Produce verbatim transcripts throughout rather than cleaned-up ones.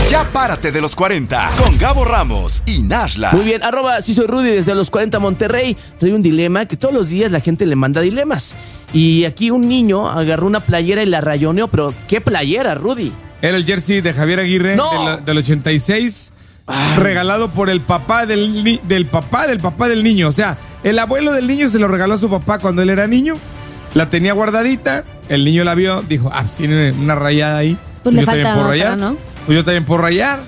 Ya párate de los cuarenta con Gabo Ramos y Nashla. Muy bien, arroba sí soy Rudy desde los cuarenta Monterrey. Trae un dilema que todos los días la gente le manda dilemas. Y aquí un niño agarró una playera y la rayoneó, pero ¿qué playera, Rudy? Era el jersey de Javier Aguirre ¡No! del, del ochenta y seis, Ay. regalado por el papá del, ni, del papá del papá del niño. O sea, el abuelo del niño se lo regaló a su papá cuando él era niño. La tenía guardadita, el niño la vio, dijo, ah, tiene una rayada ahí. Pues yo le también falta puedo otra, rayar. ¿no? Pues yo también puedo rayar.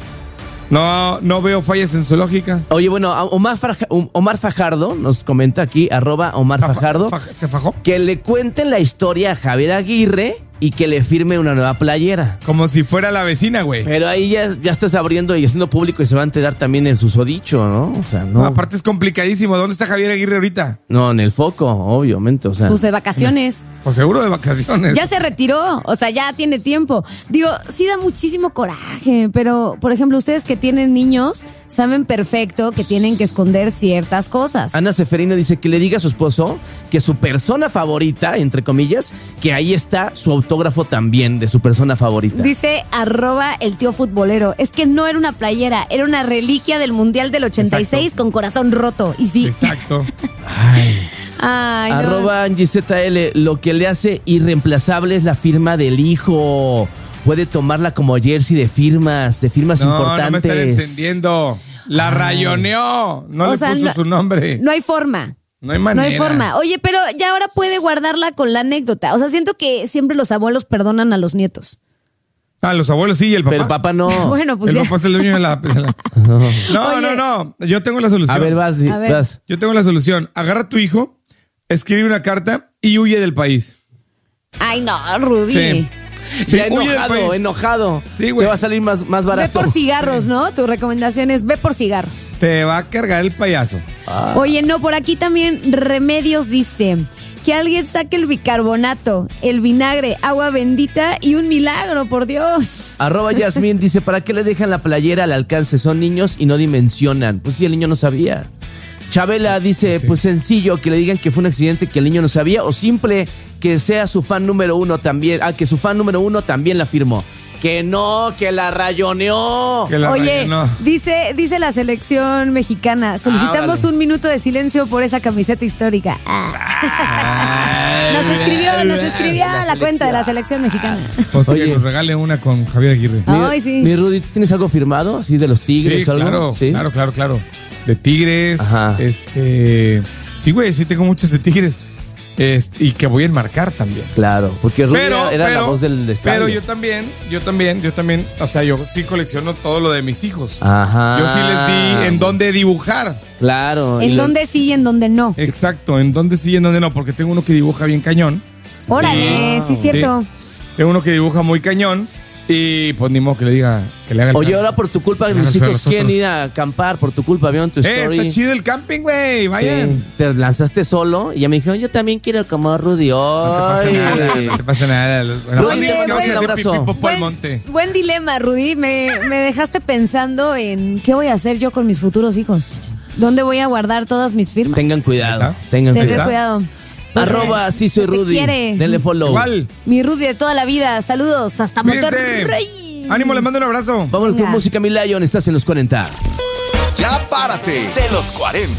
No, no veo fallas en su lógica. Oye, bueno, Omar, Farja, Omar Fajardo nos comenta aquí, arroba Omar Fajardo, Faj, ¿se fajó? Que le cuente la historia a Javier Aguirre y que le firme una nueva playera. Como si fuera la vecina, güey. Pero ahí ya, ya estás abriendo y haciendo público y se va a enterar también el susodicho, ¿no? O sea, no. No, aparte es complicadísimo. ¿Dónde está Javier Aguirre ahorita? No, en el foco, obviamente, o sea. Pues de vacaciones. Pues seguro de vacaciones. Ya se retiró, o sea, ya tiene tiempo. Digo, sí da muchísimo coraje, pero, por ejemplo, ustedes que tienen niños saben perfecto que tienen que esconder ciertas cosas. Ana Seferino dice que le diga a su esposo que su persona favorita, entre comillas, que ahí está su autógrafo también de su persona favorita. Dice arroba el tío futbolero. Es que no era una playera, era una reliquia del Mundial del ochenta y seis. Exacto. Con corazón roto. Y sí. Exacto. Ay. Ay, no. Arroba Angie Z L, lo que le hace irreemplazable es la firma del hijo. Puede tomarla como jersey de firmas, de firmas no, importantes. No me están entendiendo. La Ay. rayoneó. No o le sea, puso no, su nombre. No hay forma. No hay manera. No hay forma. Oye, pero ya ahora puede guardarla con la anécdota. O sea, siento que siempre los abuelos perdonan a los nietos. Ah, los abuelos sí y el papá. Pero papá no. Bueno, pues el ya. papá es el dueño de la... de la... No, Oye. no, no. Yo tengo la solución. A ver, vas, A ver. vas. Yo tengo la solución. Agarra a tu hijo, escribe una carta y huye del país. Ay, no, Rudy. Sí. Sí, ya huye del enojado, país. enojado. Sí, güey. Te va a salir más, más Ve barato. por cigarros, ¿no? Tu recomendación es ve por cigarros. Te va a cargar el payaso. Ah. Oye, no, por aquí también Remedios dice que alguien saque el bicarbonato, el vinagre, agua bendita y un milagro, por Dios. Arroba Yasmín dice, ¿para qué le dejan la playera al alcance? Son niños y no dimensionan. Pues sí, el niño no sabía. Chabela dice, Sí. pues sencillo, que le digan que fue un accidente que el niño no sabía, o simple, que sea su fan número uno también, ah, que su fan número uno también la firmó. Que no, que la rayoneó. Que la Oye, rayonó. dice, dice la selección mexicana, solicitamos órale. un minuto de silencio por esa camiseta histórica. Ah. Nos escribió, nos escribió a la cuenta de la selección mexicana. Pues Oye. que nos regale una con Javier Aguirre. Mi, Ay, sí. mi Rudy, ¿tú tienes algo firmado? ¿Así de los Tigres Sí, o algo? claro, ¿Sí? claro, claro, claro. De Tigres, Ajá. este... Sí, güey, sí tengo muchos de Tigres. Este, y que voy a enmarcar también. Claro, porque Rudy Pero, era, era pero, la voz del estadio. pero yo también, yo también, yo también, o sea, yo sí colecciono todo lo de mis hijos. Ajá. Yo sí les di en dónde dibujar. Claro. y En lo- dónde sí y en dónde no. Exacto, en dónde sí y en dónde no, porque tengo uno que dibuja bien cañón. Órale, sí, es cierto. Sí. Tengo uno que dibuja muy cañón y pues ni modo que le diga, que le haga el Oye, plan. ahora por tu culpa Háganlo mis para hijos quieren nosotros. ir a acampar, por tu culpa, vieron tu Eh, story. está chido el camping, güey, vayan. Sí, te lanzaste solo y ya me dijeron, yo también quiero como Rudy. No Ay. te pasa nada, no te pasa nada. Bueno, Oye, digamos que vamos a buen hacer abrazo. pipí popó al Buen, monte. buen dilema, Rudy. Me, me dejaste pensando en qué voy a hacer yo con mis futuros hijos. ¿Dónde voy a guardar todas mis firmas? Tengan cuidado, ¿Está? tengan Tener cuidado. cuidado. Arroba sí soy se te Rudy. quiere. Denle follow. Igual. Mi Rudy de toda la vida. Saludos hasta Cuídense. Monterrey. Ánimo, les mando un abrazo. Vámonos Venga. con música, mi Lion. Estás en los cuarenta. Ya párate de los cuarenta.